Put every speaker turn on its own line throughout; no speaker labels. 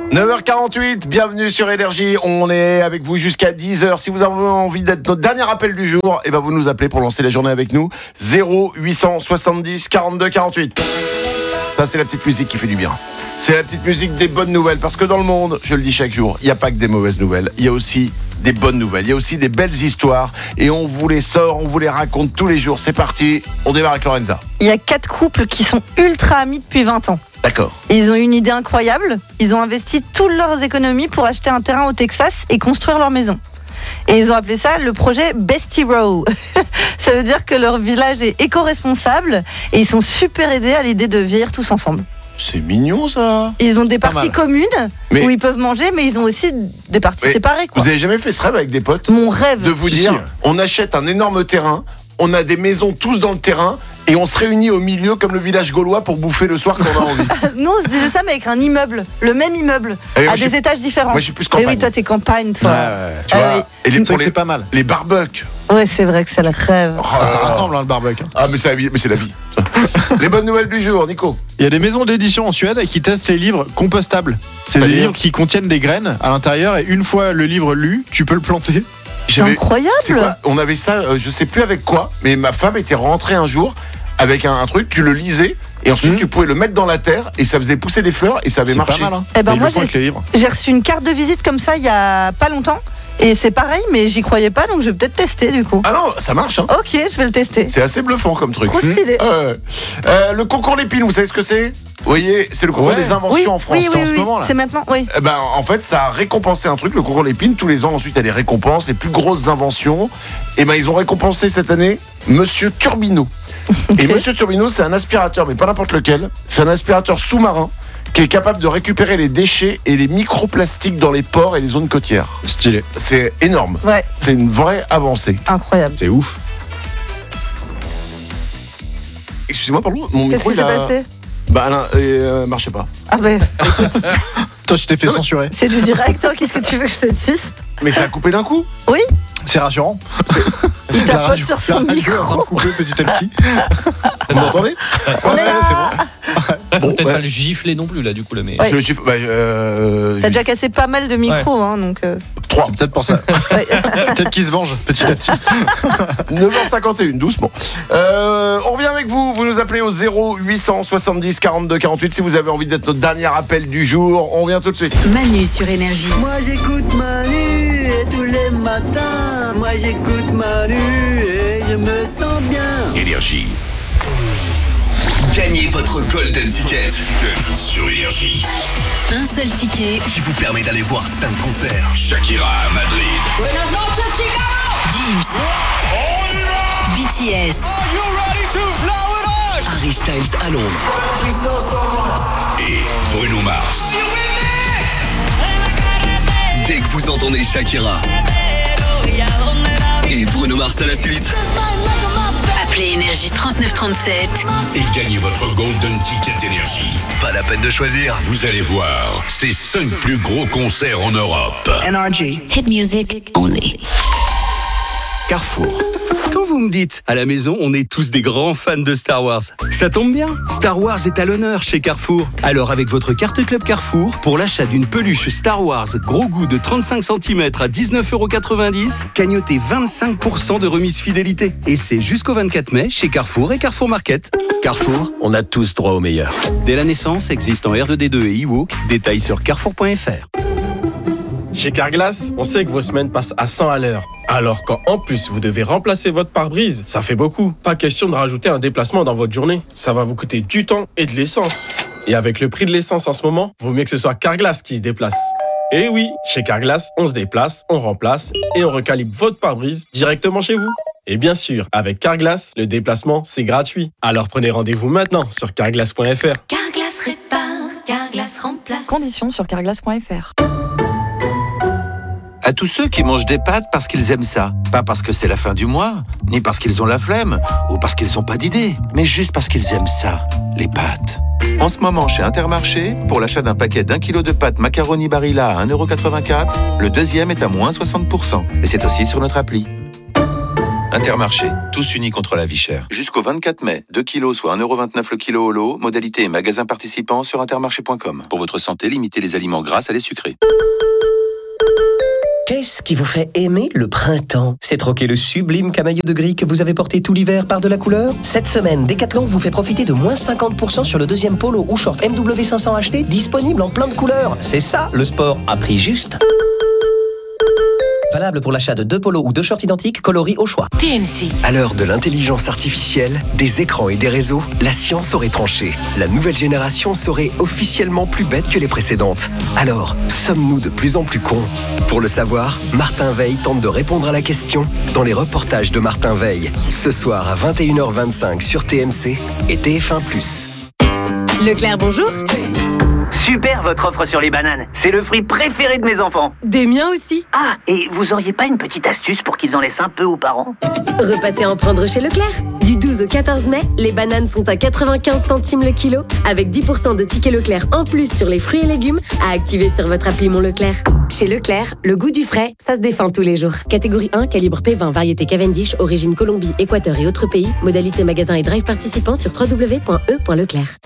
9h48, bienvenue sur Énergie. On est avec vous jusqu'à 10h. Si vous avez envie d'être notre dernier appel du jour, et ben vous nous appelez pour lancer la journée avec nous. 0870 42 48. Ça, c'est la petite musique qui fait du bien. C'est la petite musique des bonnes nouvelles. Parce que dans le monde, je le dis chaque jour, il n'y a pas que des mauvaises nouvelles. Il y a aussi des bonnes nouvelles. Il y a aussi des belles histoires. Et on vous les sort, on vous les raconte tous les jours. C'est parti, on démarre avec Lorenza.
Il y a 4 couples qui sont ultra amis depuis 20 ans.
D'accord.
Ils ont une idée incroyable. Ils ont investi toutes leurs économies pour acheter un terrain au Texas et construire leur maison. Et ils ont appelé ça le projet Bestie Row. Ça veut dire que leur village est éco-responsable et ils sont super aidés à l'idée de vieillir tous ensemble.
C'est mignon ça.
Ils ont des parties communes où ils peuvent manger, mais ils ont aussi des parties séparées. Quoi.
Vous avez jamais fait ce rêve avec des potes ?
Mon rêve.
De vous dire, on achète un énorme terrain, on a des maisons tous dans le terrain et on se réunit au milieu comme le village gaulois pour bouffer le soir quand on a envie.
Nous on se disait ça mais avec un immeuble, le même immeuble, à des étages différents.
Moi je suis plus campagne.
Et oui, toi t'es campagne toi.
Tu vois,
oui.
et
c'est pas mal.
Les barbecues.
Ouais, c'est vrai que c'est le rêve.
Ça rassemble le barbecue.
Ah mais c'est la vie. Les bonnes nouvelles du jour, Nico.
Il y a des maisons d'édition en Suède qui testent les livres compostables. C'est des livres qui contiennent des graines à l'intérieur et une fois le livre lu, tu peux le planter.
C'est incroyable.
C'est quoi ? On avait ça, je sais plus avec quoi, mais ma femme était rentrée un jour avec un truc, tu le lisais et ensuite tu pouvais le mettre dans la terre et ça faisait pousser des fleurs et ça avait marché.
C'est pas mal, hein.
Eh ben moi j'ai reçu une carte de visite comme ça il y a pas longtemps. Et c'est pareil, mais j'y croyais pas, donc je vais peut-être tester du coup.
Ah non, ça marche, hein.
Ok, je vais le tester.
C'est assez bluffant comme truc.
Trop stylé.
Le concours Lépine, vous savez ce que c'est ? Vous voyez, c'est le concours des inventions en France.
Oui,
en ce moment là.
C'est maintenant, oui.
En fait, ça a récompensé un truc, le concours Lépine. Tous les ans, ensuite, il y a les récompenses, les plus grosses inventions. Et ils ont récompensé cette année Monsieur Turbino. Et Monsieur Turbino, c'est un aspirateur, mais pas n'importe lequel. C'est un aspirateur sous-marin qui est capable de récupérer les déchets et les microplastiques dans les ports et les zones côtières.
Stylé.
C'est énorme.
Ouais.
C'est une vraie avancée.
Incroyable.
C'est ouf.
Excusez-moi, pardon, mon
Qu'est-ce
micro
qui s'est passé ?
Marchait pas.
Ah ben,
Toi, je t'ai fait censurer.
c'est du direct, hein, qu'est-ce que tu veux que je te dise ?
Mais ça a coupé d'un coup.
Oui,
C'est rassurant.
il tapote sur son
La radio est en train de
micro.
couper petit à petit.
Vous m'entendez ?
On est là.
C'est bon.
Faut peut-être pas le gifler non plus là du coup là mais.
Ouais. T'as
Je
déjà cassé pas mal de micros, hein, donc...
3.
C'est peut-être pour ça. Peut-être qu'il se venge petit à petit.
9h51, doucement. On revient avec vous. Vous nous appelez au 0870 42 48 si vous avez envie d'être notre dernier appel du jour. On revient tout de suite.
Manu sur Énergie.
Moi j'écoute Manu et tous les matins. Moi j'écoute Manu et je me sens bien.
Énergie. Gagnez votre Golden Ticket sur Énergie.
Un seul ticket.
Qui vous permet d'aller voir 5 concerts. Shakira à Madrid.
Gims. BTS.
Harry Styles à Londres. Et Bruno Mars. Dès que vous entendez Shakira et Bruno Mars à la suite,
Appelez Énergie 3937.
et gagnez votre Golden Ticket Énergie. Pas la peine de choisir. Vous allez voir, c'est 5 plus gros concerts en Europe.
NRG.
Hit music only.
Carrefour. Quand vous me dites, à la maison, on est tous des grands fans de Star Wars, ça tombe bien, Star Wars est à l'honneur chez Carrefour. Alors avec votre carte Club Carrefour, pour l'achat d'une peluche Star Wars gros goût de 35 cm à 19,90€, cagnotez 25% de remise fidélité. Et c'est jusqu'au 24 mai chez Carrefour et Carrefour Market. Carrefour, on a tous droit au meilleur. Dès la naissance, existe en R2D2 et eWalk, détails sur carrefour.fr.
Chez Carglass, on sait que vos semaines passent à 100 à l'heure. Alors quand en plus vous devez remplacer votre pare-brise, ça fait beaucoup. Pas question de rajouter un déplacement dans votre journée. Ça va vous coûter du temps et de l'essence. Et avec le prix de l'essence en ce moment, vaut mieux que ce soit Carglass qui se déplace. Et oui, chez Carglass, on se déplace, on remplace et on recalibre votre pare-brise directement chez vous. Et bien sûr, avec Carglass, le déplacement, c'est gratuit. Alors prenez rendez-vous maintenant sur carglass.fr.
Carglass répare, Carglass remplace.
Conditions sur carglass.fr.
À tous ceux qui mangent des pâtes parce qu'ils aiment ça. Pas parce que c'est la fin du mois, ni parce qu'ils ont la flemme, ou parce qu'ils n'ont pas d'idée, mais juste parce qu'ils aiment ça, les pâtes. En ce moment, chez Intermarché, pour l'achat d'un paquet d'1 kg de pâtes macaroni Barilla à 1,84€, le deuxième est à moins 60%. Et c'est aussi sur notre appli. Intermarché, tous unis contre la vie chère. Jusqu'au 24 mai, 2 kilos soit 1,29€ le kilo au lot. Modalité et magasin participants sur intermarché.com. Pour votre santé, limitez les aliments gras à les sucrés.
Qu'est-ce qui vous fait aimer le printemps? C'est troquer le sublime camailleux de gris que vous avez porté tout l'hiver par de la couleur? Cette semaine, Decathlon vous fait profiter de moins 50% sur le deuxième polo ou short MW500 acheté, disponible en plein de couleurs. C'est ça, le sport à prix juste. Valable pour l'achat de 2 polos ou 2 shorts identiques coloris au choix.
TMC.
À l'heure de l'intelligence artificielle, des écrans et des réseaux, la science aurait tranché. La nouvelle génération serait officiellement plus bête que les précédentes. Alors, sommes-nous de plus en plus cons? Pour le savoir, Martin Veil tente de répondre à la question dans les reportages de Martin Veil. Ce soir à 21h25 sur TMC et TF1+.
Leclerc, bonjour.
Super votre offre sur les bananes. C'est le fruit préféré de mes enfants.
Des miens aussi.
Ah, et vous auriez pas une petite astuce pour qu'ils en laissent un peu aux parents?
Repassez en prendre chez Leclerc. Du 12 au 14 mai, les bananes sont à 95 centimes le kilo, avec 10% de tickets Leclerc en plus sur les fruits et légumes à activer sur votre appli Mon Leclerc. Chez Leclerc, le goût du frais, ça se défend tous les jours. Catégorie 1, calibre P20, variété Cavendish, origine Colombie, Équateur et autres pays. Modalité magasin et drive participants sur www.e.leclerc.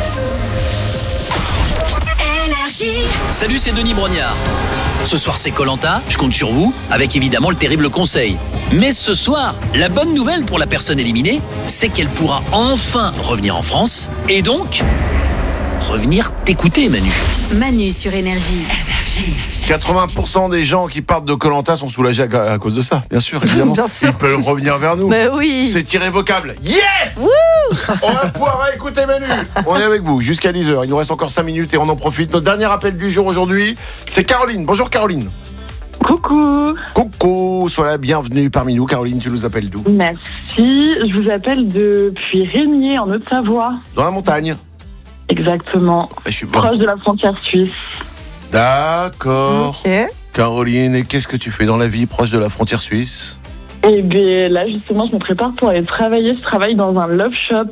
Salut, c'est Denis Brognard. Ce soir, c'est Koh-Lanta, je compte sur vous, avec évidemment le terrible conseil. Mais ce soir, la bonne nouvelle pour la personne éliminée, c'est qu'elle pourra enfin revenir en France, et donc, revenir t'écouter, Manu.
Manu sur Énergie.
80% des gens qui partent de Koh-Lanta sont soulagés à cause de ça, bien sûr, évidemment.
Bien sûr.
Ils peuvent revenir vers nous.
Mais oui.
C'est irrévocable. Yes.
Wouh.
On va pouvoir écouter Manu. On est avec vous jusqu'à 10h. Il nous reste encore 5 minutes et on en profite. Notre dernier appel du jour aujourd'hui, c'est Caroline. Bonjour Caroline.
Coucou.
Coucou, sois la bienvenue parmi nous. Caroline, tu nous appelles d'où?
Merci. Je vous appelle depuis Régnier, en Haute-Savoie.
Dans la montagne.
Exactement.
Je suis bon.
Proche de la frontière suisse.
D'accord.
Ok.
Caroline, et qu'est-ce que tu fais dans la vie proche de la frontière suisse?
Et bien là, justement, je me prépare pour aller travailler. Je travaille dans un love shop.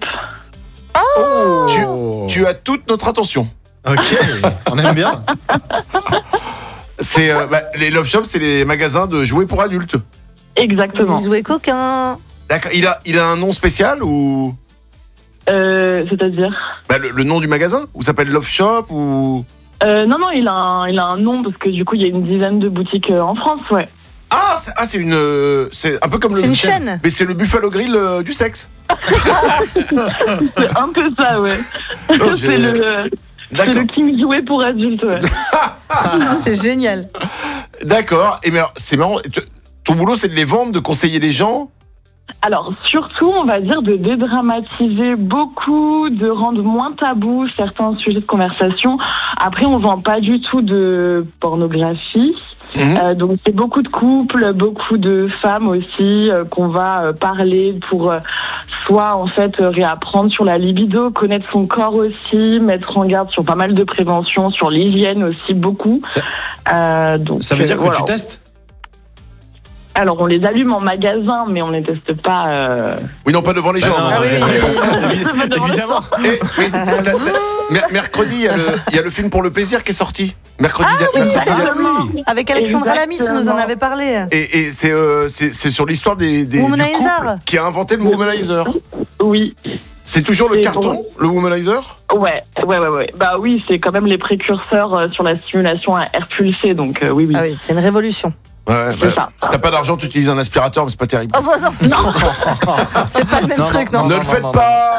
Oh. Tu as toute notre attention.
Ok, on aime bien.
C'est les love shops, c'est les magasins de jouets pour adultes.
Exactement.
Jouets coquins.
D'accord. Il a un nom spécial ou
C'est-à-dire
le nom du magasin? Ou ça s'appelle Love Shop ou
Non, il a un nom parce que du coup, il y a une dizaine de boutiques en France, ouais.
C'est un peu comme le.
C'est une chaîne.
Mais c'est le Buffalo Grill du sexe.
C'est un peu ça, ouais. C'est le King jouet pour adultes, ouais.
C'est génial.
D'accord. Et mais alors, c'est marrant. Ton boulot, c'est de les vendre, de conseiller les gens?
Alors, surtout, on va dire de dédramatiser beaucoup, de rendre moins tabou certains sujets de conversation. Après, on vend pas du tout de pornographie. Donc, c'est beaucoup de couples, beaucoup de femmes aussi qu'on va parler pour soit, en fait, réapprendre sur la libido, connaître son corps aussi, mettre en garde sur pas mal de prévention, sur l'hygiène aussi, beaucoup. Donc,
ça veut dire que tu testes?
Alors, on les allume en magasin, mais on ne les teste pas...
Oui, non, pas devant les gens.
Évidemment.
Mercredi, il y a le film Pour le plaisir qui est sorti. Mercredi.
Avec Alexandra Lamy, tu nous en avais parlé.
Et c'est sur l'histoire du couple qui a inventé le womanizer.
Oui.
C'est toujours le carton, le womanizer?
Ouais. Bah oui, c'est quand même les précurseurs sur la stimulation à air pulsé, donc oui.
Ah oui, c'est une révolution.
Ouais, si t'as pas d'argent, tu utilises un aspirateur, mais c'est pas terrible.
Oh, non. C'est pas le même truc, non.
Ne le faites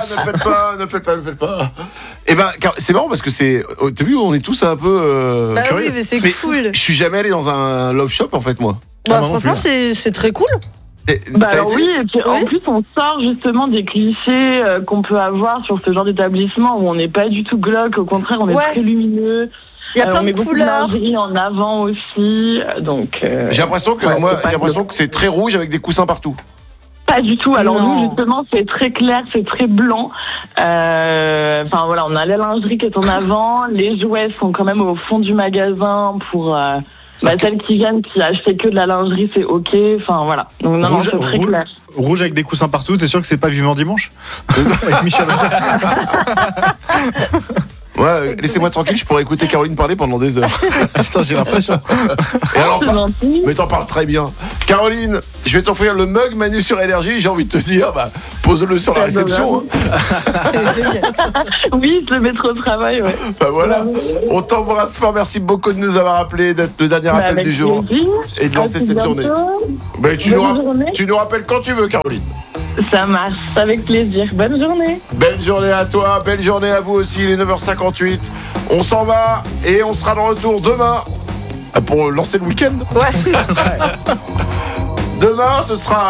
pas. Et ben, c'est marrant parce que t'as vu, on est tous un peu curieux.
Oui, mais c'est cool.
Je suis jamais allé dans un love shop en fait, moi.
Franchement, c'est très cool.
Oui, et puis en plus on sort justement des clichés qu'on peut avoir sur ce genre d'établissement où on n'est pas du tout glauque, au contraire on est très lumineux.
Il y a plein de couleurs.
On met beaucoup de lingerie en avant aussi, donc.
J'ai l'impression que c'est très rouge avec des coussins partout.
Pas du tout. Alors nous justement c'est très clair, c'est très blanc. Enfin voilà, on a la lingerie qui est en avant, les jouets sont quand même au fond du magasin pour. Celles qui viennent, qui achètent que de la lingerie, c'est ok. Enfin voilà. Donc c'est très clair.
Rouge avec des coussins partout, t'es sûr que c'est pas Vivement Dimanche? Avec Michel.
Ouais, laissez-moi tranquille, je pourrais écouter Caroline parler pendant des heures.
Putain, j'ai l'impression.
Et alors, mais t'en parles très bien. Caroline, je vais t'offrir le mug Manu sur Énergie. J'ai envie de te dire, pose-le sur la réception.
C'est génial. Oui, je le mettrai au travail, ouais.
Voilà. On t'embrasse fort. Merci beaucoup de nous avoir appelé, d'être le dernier appel du jour et de lancer cette journée. Tu nous rappelles quand tu veux, Caroline.
Ça marche, avec plaisir. Bonne journée.
Belle journée à toi, belle journée à vous aussi. Il est 9h58. On s'en va et on sera de retour demain pour lancer le week-end.
Ouais.
Demain, ce sera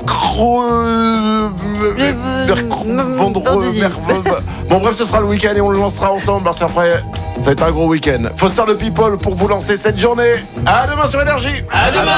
vendredi. Bon, bref, ce sera le week-end et on le lancera ensemble parce qu'après, ça va être un gros week-end. Foster the People pour vous lancer cette journée. À demain sur Énergie.
À demain.